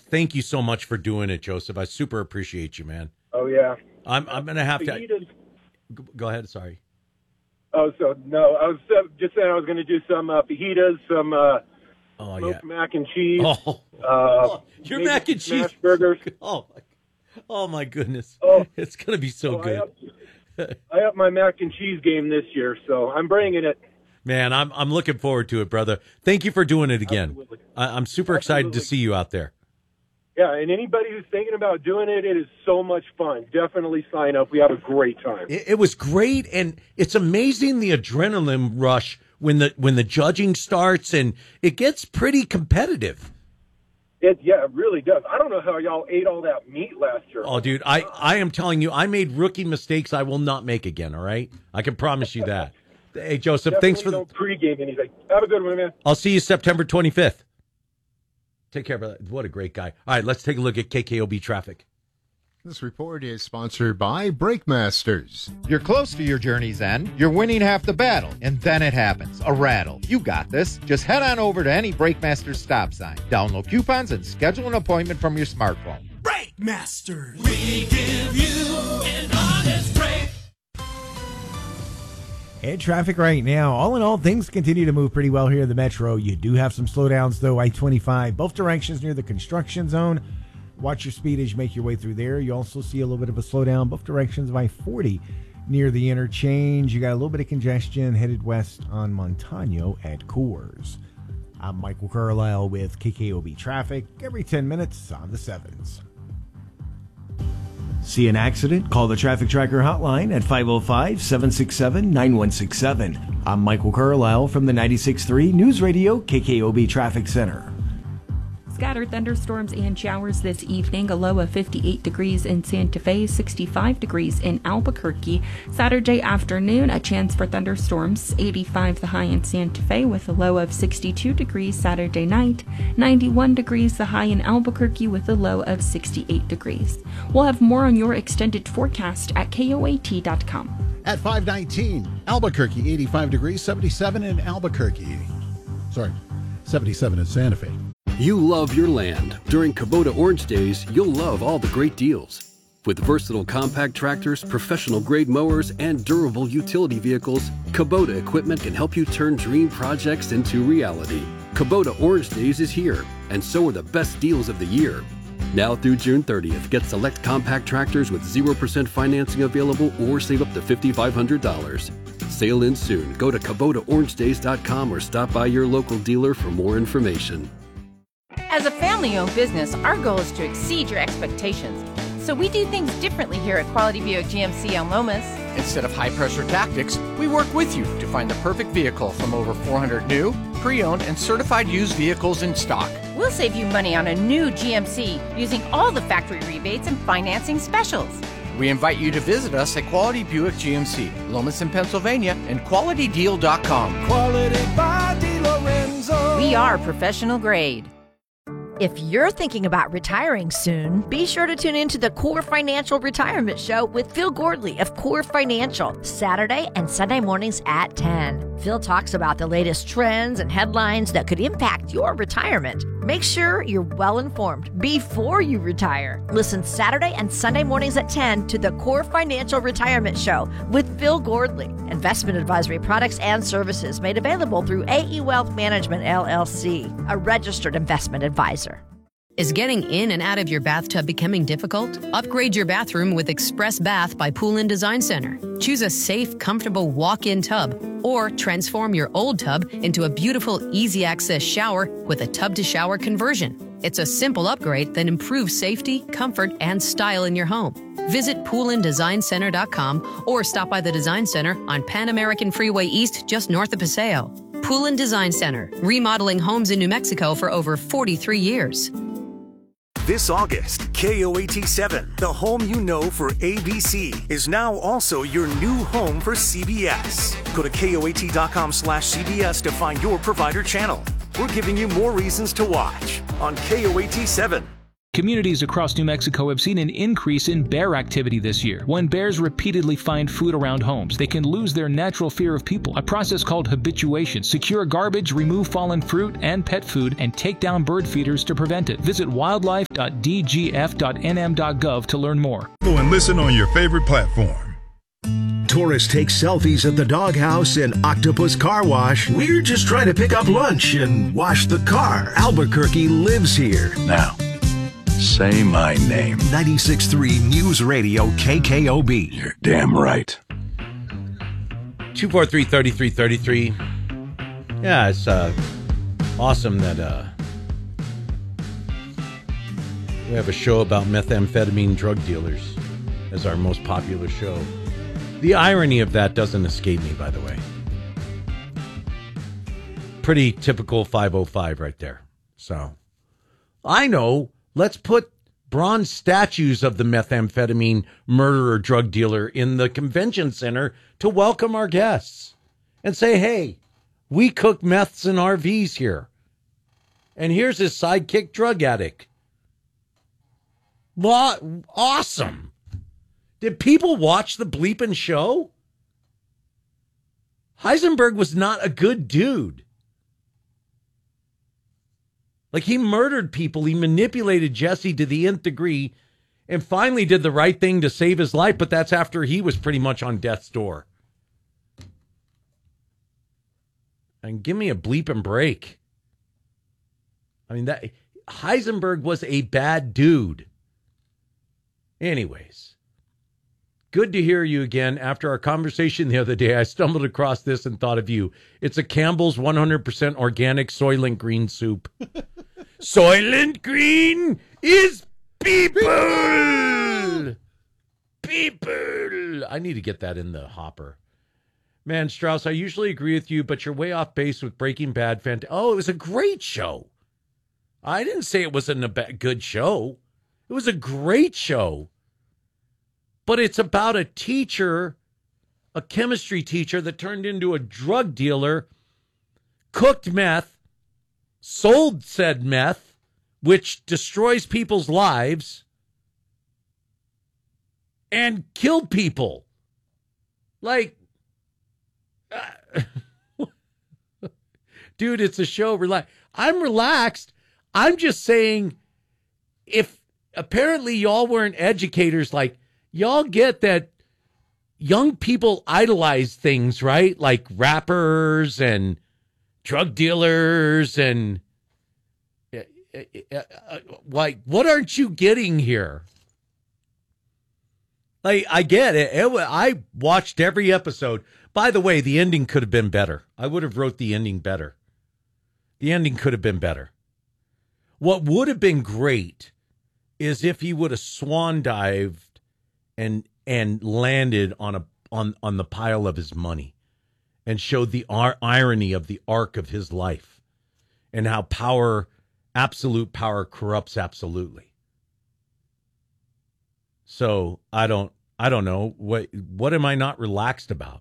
thank you so much for doing it, Joseph. I super appreciate you, man. Oh, yeah. I'm going to have fajitas. to... Go ahead, sorry. Oh, so, no, I was just saying I was going to do some fajitas, some smoked mac and cheese. Your mac and cheese. Burgers. Oh, my goodness. Oh. It's going to be so good. I upped my mac and cheese game this year, so I'm bringing it. Man, I'm looking forward to it, brother. Thank you for doing it again. Absolutely. I'm super excited to see you out there. Yeah, and anybody who's thinking about doing it, it is so much fun. Definitely sign up. We have a great time. It was great, and it's amazing the adrenaline rush when the judging starts, and it gets pretty competitive. It really does. I don't know how y'all ate all that meat last year. Oh, dude, I am telling you, I made rookie mistakes I will not make again, all right? I can promise you that. Hey, Joseph, thanks for the pregame anything. Have a good one, man. I'll see you September 25th. Take care, brother. What a great guy. All right, let's take a look at KKOB traffic. This report is sponsored by Brakemasters. You're close to your journey's end. You're winning half the battle, and then it happens. A rattle. You got this. Just head on over to any Brakemasters stop sign. Download coupons and schedule an appointment from your smartphone. Brakemasters. We give you an honest break. And traffic right now. All in all, things continue to move pretty well here in the metro. You do have some slowdowns, though. I-25, both directions near the construction zone. Watch your speed as you make your way through there. You also see a little bit of a slowdown, both directions of I-40 near the interchange. You got a little bit of congestion headed west on Montano at Coors. I'm Michael Carlisle with KKOB Traffic every 10 minutes on the 7s. See an accident? Call the Traffic Tracker hotline at 505-767-9167. I'm Michael Carlisle from the 96.3 News Radio KKOB Traffic Center. Scattered thunderstorms and showers this evening, a low of 58 degrees in Santa Fe, 65 degrees in Albuquerque. Saturday afternoon, a chance for thunderstorms, 85 the high in Santa Fe with a low of 62 degrees Saturday night, 91 degrees the high in Albuquerque with a low of 68 degrees. We'll have more on your extended forecast at KOAT.com. At 5:19, Albuquerque, 85 degrees, 77 in Albuquerque. 77 in Santa Fe. You love your land. During Kubota Orange Days, you'll love all the great deals. With versatile compact tractors, professional-grade mowers, and durable utility vehicles, Kubota equipment can help you turn dream projects into reality. Kubota Orange Days is here, and so are the best deals of the year. Now through June 30th, get select compact tractors with 0% financing available or save up to $5,500. Sale ends soon. Go to KubotaOrangeDays.com or stop by your local dealer for more information. As a family-owned business, our goal is to exceed your expectations. So we do things differently here at Quality Buick GMC El Lomas. Instead of high-pressure tactics, we work with you to find the perfect vehicle from over 400 new, pre-owned, and certified used vehicles in stock. We'll save you money on a new GMC using all the factory rebates and financing specials. We invite you to visit us at Quality Buick GMC, Lomas in Pennsylvania, and QualityDeal.com. Quality by DeLorenzo. We are professional grade. If you're thinking about retiring soon, be sure to tune into the Core Financial Retirement Show with Phil Gordley of Core Financial, Saturday and Sunday mornings at 10. Phil talks about the latest trends and headlines that could impact your retirement. Make sure you're well informed before you retire. Listen Saturday and Sunday mornings at 10 to the Core Financial Retirement Show with Phil Gordley. Investment advisory products and services made available through AE Wealth Management, LLC, a registered investment advisor. Is getting in and out of your bathtub becoming difficult? Upgrade your bathroom with Express Bath by Pool & Design Center. Choose a safe, comfortable walk-in tub or transform your old tub into a beautiful, easy-access shower with a tub-to-shower conversion. It's a simple upgrade that improves safety, comfort, and style in your home. Visit poolanddesignCenter.com or stop by the Design Center on Pan American Freeway East just north of Paseo. Pool & Design Center, remodeling homes in New Mexico for over 43 years. This August, KOAT7, the home you know for ABC, is now also your new home for CBS. Go to KOAT.com/CBS to find your provider channel. We're giving you more reasons to watch on KOAT7. Communities across New Mexico have seen an increase in bear activity this year. When bears repeatedly find food around homes, they can lose their natural fear of people. A process called habituation. Secure garbage, remove fallen fruit and pet food, and take down bird feeders to prevent it. Visit wildlife.dgf.nm.gov to learn more. Go and listen on your favorite platform. Tourists take selfies at the Doghouse and Octopus Car Wash. We're just trying to pick up lunch and wash the car. Albuquerque lives here. Now, say my name. 96.3 News Radio KKOB. You're damn right. 243-3333. Yeah, it's awesome that we have a show about methamphetamine drug dealers as our most popular show. The irony of that doesn't escape me, by the way. Pretty typical 505 right there. So, I know. Let's put bronze statues of the methamphetamine murderer drug dealer in the convention center to welcome our guests and say, hey, we cook meths in RVs here. And here's his sidekick drug addict. What? Awesome. Did people watch the bleeping show? Heisenberg was not a good dude. Like, he murdered people. He manipulated Jesse to the nth degree and finally did the right thing to save his life, but that's after he was pretty much on death's door. And give me a bleeping break. I mean, that Heisenberg was a bad dude. Anyways, good to hear you again. After our conversation the other day, I stumbled across this and thought of you. It's a Campbell's 100% organic Soylent Green soup. Soylent Green is people. People. I need to get that in the hopper. Man, Strauss, I usually agree with you, but you're way off base with Breaking Bad. Oh, it was a great show. I didn't say it wasn't a good show. It was a great show. But it's about a teacher, a chemistry teacher that turned into a drug dealer, cooked meth, sold said meth, which destroys people's lives, and killed people. Like, dude, it's a show. I'm relaxed. I'm just saying, if apparently y'all weren't educators, like, y'all get that young people idolize things, right? Like rappers and drug dealers and like, what aren't you getting here? Like, I get it. I watched every episode. By the way, the ending could have been better. I would have wrote the ending better. The ending could have been better. What would have been great is if he would have swan dived and landed on the pile of his money and showed the irony of the arc of his life and how absolute power corrupts absolutely. So I don't know what am I not relaxed about?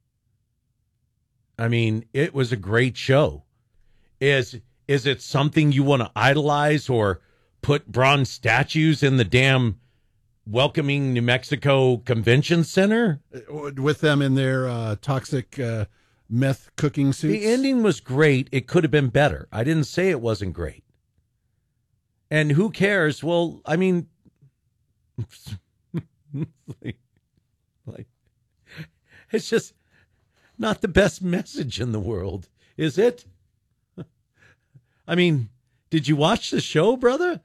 I mean, it was a great show. Is it something you want to idolize or put bronze statues in the damn welcoming New Mexico Convention Center? With them in their toxic meth cooking suits? The ending was great. It could have been better. I didn't say it wasn't great. And who cares? Well, I mean, like, it's just not the best message in the world, is it? I mean, did you watch the show, brother?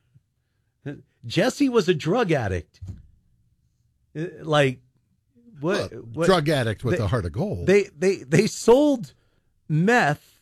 Jesse was a drug addict. Like, what? Drug addict with a heart of gold. They sold meth,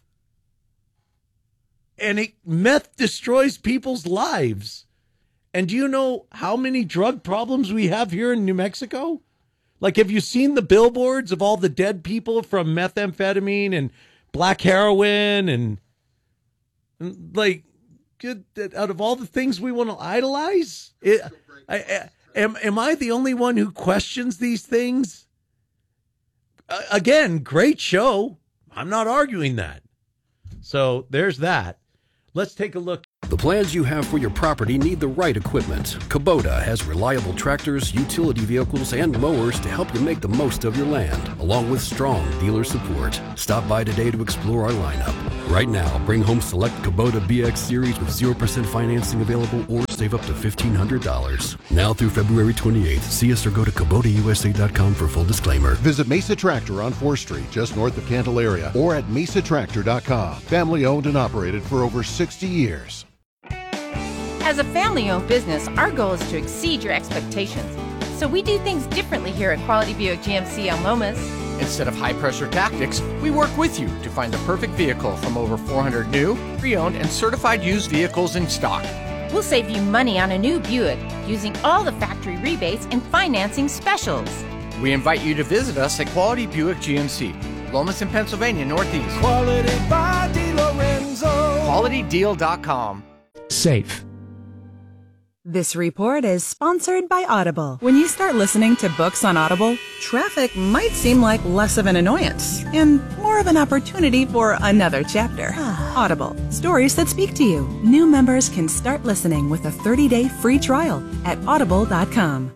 and meth destroys people's lives. And do you know how many drug problems we have here in New Mexico? Like, have you seen the billboards of all the dead people from methamphetamine and black heroin and like, out of all the things we want to idolize, am I the only one who questions these things? Again, great show. I'm not arguing that. So there's that. Let's take a look. The plans you have for your property need the right equipment. Kubota has reliable tractors, utility vehicles, and mowers to help you make the most of your land, along with strong dealer support. Stop by today to explore our lineup. Right now, bring home select Kubota BX Series with 0% financing available or save up to $1,500. Now through February 28th. See us or go to KubotaUSA.com for full disclaimer. Visit Mesa Tractor on 4th Street, just north of Candelaria, or at mesatractor.com. Family owned and operated for over 60 years. As a family-owned business, our goal is to exceed your expectations. So we do things differently here at Quality Buick GMC on Lomas. Instead of high-pressure tactics, we work with you to find the perfect vehicle from over 400 new, pre-owned, and certified used vehicles in stock. We'll save you money on a new Buick using all the factory rebates and financing specials. We invite you to visit us at Quality Buick GMC, Lomas in Pennsylvania Northeast. Quality by DeLorenzo. QualityDeal.com. Safe. This report is sponsored by Audible. When you start listening to books on Audible, traffic might seem like less of an annoyance and more of an opportunity for another chapter. Audible, stories that speak to you. New members can start listening with a 30-day free trial at audible.com.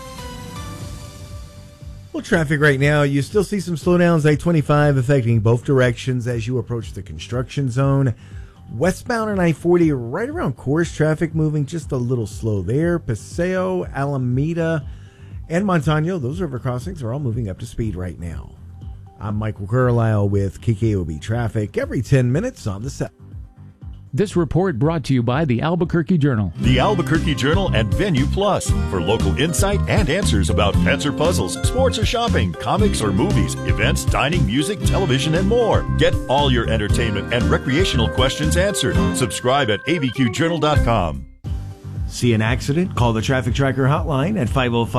Well, traffic right now, you still see some slowdowns, I-25 affecting both directions as you approach the construction zone. Westbound on I-40, right around Coors, traffic moving just a little slow there. Paseo, Alameda, and Montano, those river crossings are all moving up to speed right now. I'm Michael Carlisle with KKOB Traffic every 10 minutes on the set. This report brought to you by the Albuquerque Journal. The Albuquerque Journal and Venue Plus for local insight and answers about pets or puzzles, sports or shopping, comics or movies, events, dining, music, television, and more. Get all your entertainment and recreational questions answered. Subscribe at abqjournal.com. See an accident? Call the Traffic Tracker hotline at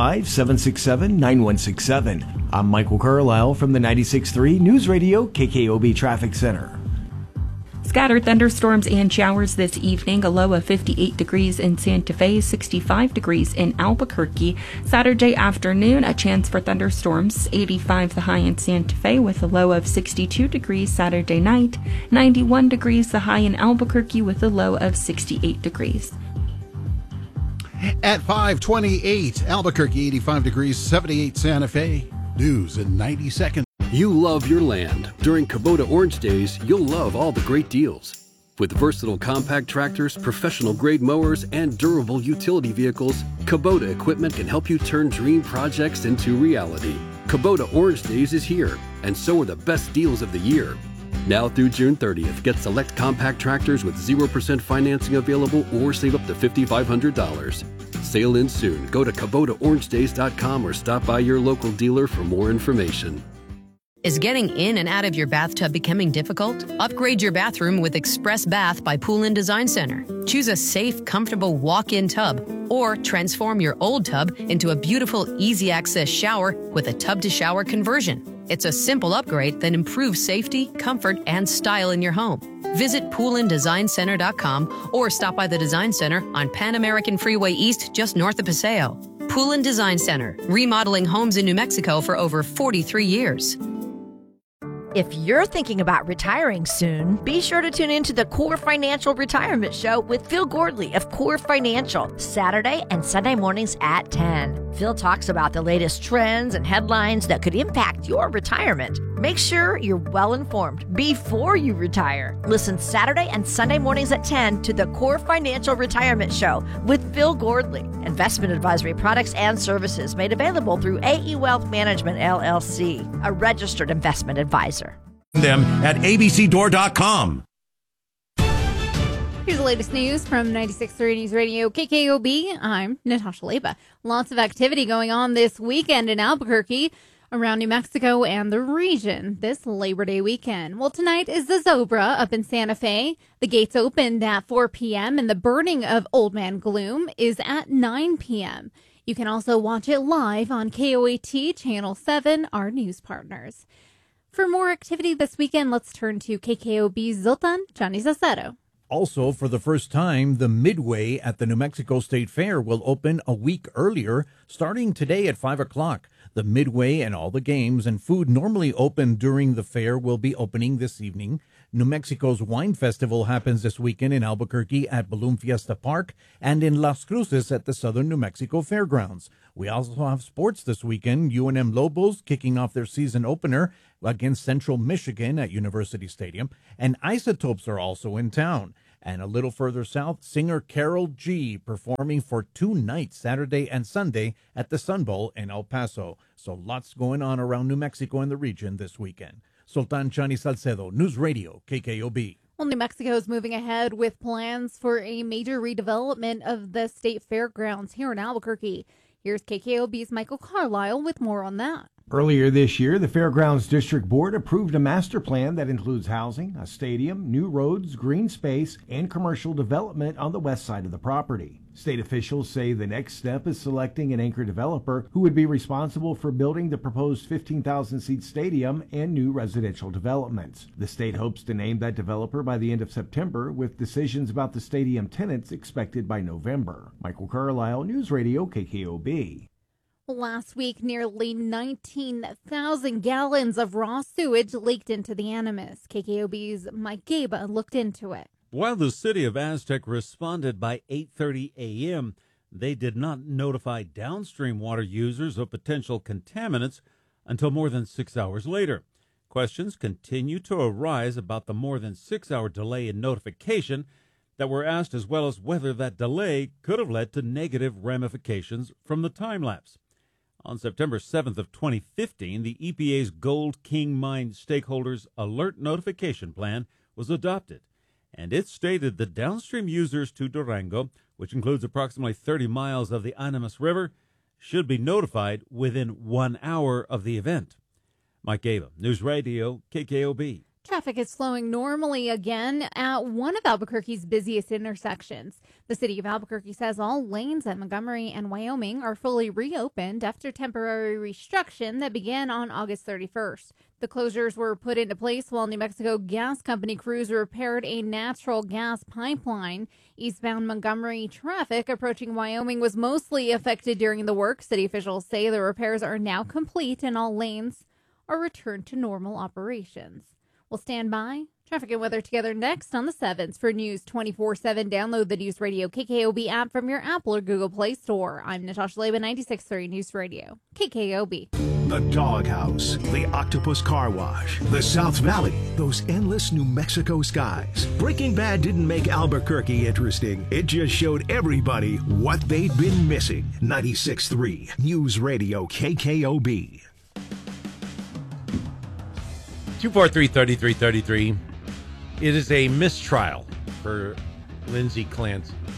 505-767-9167. I'm Michael Carlisle from the 96.3 News Radio KKOB Traffic Center. Scattered thunderstorms and showers this evening, a low of 58 degrees in Santa Fe, 65 degrees in Albuquerque. Saturday afternoon, a chance for thunderstorms, 85 the high in Santa Fe with a low of 62 degrees Saturday night, 91 degrees the high in Albuquerque with a low of 68 degrees. At 5:28, Albuquerque 85 degrees, 78 Santa Fe. News in 90 seconds. You love your land. During Kubota Orange Days, you'll love all the great deals. With versatile compact tractors, professional-grade mowers, and durable utility vehicles, Kubota equipment can help you turn dream projects into reality. Kubota Orange Days is here, and so are the best deals of the year. Now through June 30th, get select compact tractors with 0% financing available or save up to $5,500. Sail in soon. Go to KubotaOrangeDays.com or stop by your local dealer for more information. Is getting in and out of your bathtub becoming difficult? Upgrade your bathroom with Express Bath by Pool & Design Center. Choose a safe, comfortable walk-in tub or transform your old tub into a beautiful, easy-access shower with a tub-to-shower conversion. It's a simple upgrade that improves safety, comfort, and style in your home. Visit poolanddesignCenter.com or stop by the Design Center on Pan American Freeway East just north of Paseo. Pool & Design Center, remodeling homes in New Mexico for over 43 years. If you're thinking about retiring soon, be sure to tune into the Core Financial Retirement Show with Phil Gordley of Core Financial, Saturday and Sunday mornings at 10. Phil talks about the latest trends and headlines that could impact your retirement. Make sure you're well informed before you retire. Listen Saturday and Sunday mornings at 10 to the Core Financial Retirement Show with Phil Gordley. Investment advisory products and services made available through AE Wealth Management, LLC, a registered investment advisor. Them at abcdoor.com. Here's the latest news from 96.3 News Radio KKOB. I'm Natasha Leba. Lots of activity going on this weekend in Albuquerque, around New Mexico and the region this Labor Day weekend. Well, tonight is the Zobra up in Santa Fe. The gates opened at 4 p.m. and the burning of Old Man Gloom is at 9 p.m. You can also watch it live on KOAT Channel 7, our news partners. For more activity this weekend, let's turn to KKOB's Zoltan Johnny Zacero. Also, for the first time, the Midway at the New Mexico State Fair will open a week earlier, starting today at 5 o'clock. The Midway and all the games and food normally open during the fair will be opening this evening. New Mexico's Wine Festival happens this weekend in Albuquerque at Balloon Fiesta Park and in Las Cruces at the Southern New Mexico Fairgrounds. We also have sports this weekend. UNM Lobos kicking off their season opener against Central Michigan at University Stadium, and Isotopes are also in town. And a little further south, singer Carol G performing for 2 nights, Saturday and Sunday, at the Sun Bowl in El Paso. So lots going on around New Mexico and the region this weekend. Sultan Chani Salcedo, News Radio, KKOB. Well, New Mexico is moving ahead with plans for a major redevelopment of the state fairgrounds here in Albuquerque. Here's KKOB's Michael Carlisle with more on that. Earlier this year, the Fairgrounds District Board approved a master plan that includes housing, a stadium, new roads, green space, and commercial development on the west side of the property. State officials say the next step is selecting an anchor developer who would be responsible for building the proposed 15,000-seat stadium and new residential developments. The state hopes to name that developer by the end of September, with decisions about the stadium tenants expected by November. Michael Carlisle, News Radio, KKOB. Last week, nearly 19,000 gallons of raw sewage leaked into the Animas. KKOB's Mike Gaba looked into it. While the city of Aztec responded by 8:30 a.m., they did not notify downstream water users of potential contaminants until more than 6 hours later. Questions continue to arise about the more than 6-hour delay in notification that were asked, as well as whether that delay could have led to negative ramifications from the time lapse. On September 7th of 2015, the EPA's Gold King Mine Stakeholders Alert Notification Plan was adopted, and it stated that downstream users to Durango, which includes approximately 30 miles of the Animas River, should be notified within 1 hour of the event. Mike Gaba, News Radio, KKOB. Traffic is flowing normally again at one of Albuquerque's busiest intersections. The city of Albuquerque says all lanes at Montgomery and Wyoming are fully reopened after temporary restriction that began on August 31st. The closures were put into place while New Mexico Gas Company crews repaired a natural gas pipeline. Eastbound Montgomery traffic approaching Wyoming was mostly affected during the work. City officials say the repairs are now complete and all lanes are returned to normal operations. We'll stand by. Traffic and weather together next on the 7th. For News 24/7, download the News Radio KKOB app from your Apple or Google Play Store. I'm Natasha Leba, 96.3 News Radio, KKOB. The Doghouse, the Octopus Car Wash, the South Valley, those endless New Mexico skies. Breaking Bad didn't make Albuquerque interesting. It just showed everybody what they'd been missing. 96.3 News Radio KKOB. 243-3333. It is a mistrial for Lindsay Clance.